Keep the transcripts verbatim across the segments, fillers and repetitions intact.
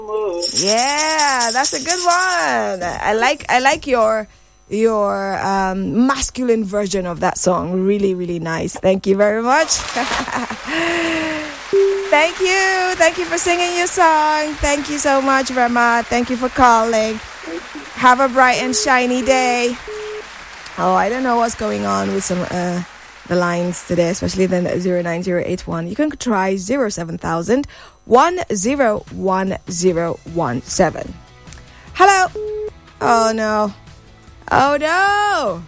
Yeah, that's a good one. I like I like your your um, masculine version of that song. Really, really nice. Thank you very much. Thank you. Thank you for singing your song. Thank you so much, Rema. Thank you for calling. Have a bright and shiny day. Oh, I don't know what's going on with some uh, the lines today, especially the zero nine zero eight one. You can try zero seven thousand one zero one zero one seven. Hello. Oh no. Oh no.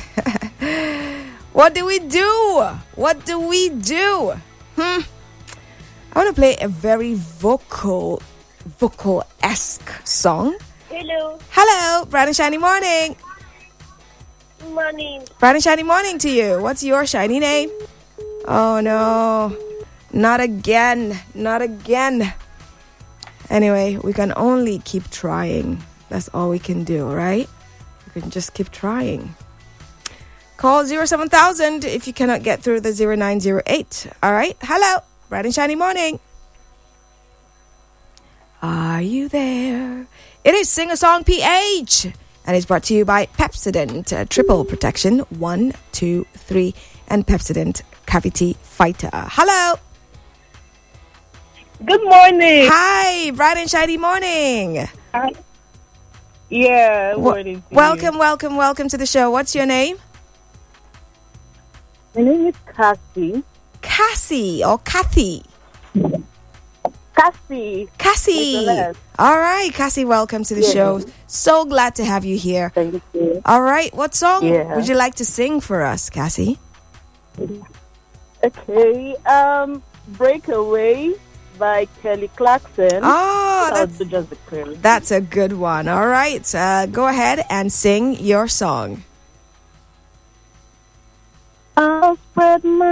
What do we do? What do we do? Hmm. I want to play a very vocal, vocal-esque song. Hello. Hello. Bright and shiny morning. Morning. Bright and shiny morning to you. What's your shiny name? Oh no. Not again. Not again. Anyway, we can only keep trying. That's all we can do, right? We can just keep trying. Call zero seven thousand if you cannot get through the zero nine zero eight. All right? Hello. Bright and shiny morning. Are you there? It is Sing a Song P H. And it's brought to you by Pepsodent uh, Triple Protection one, two, three and Pepsodent Cavity Fighter. Hello. Good morning. Hi, bright and shiny morning. Hi. Yeah, morning. W- welcome, welcome, welcome to the show. What's your name? My name is Cassie. Cassie or Kathy? Cassie. Cassie. All right, Cassie, welcome to the yeah. show. So glad to have you here. Thank you. All right, what song yeah. would you like to sing for us, Cassie? Okay, um, Breakaway by Kelly Clarkson. Oh, that's, just the that's a good one. All right, uh, go ahead and sing your song.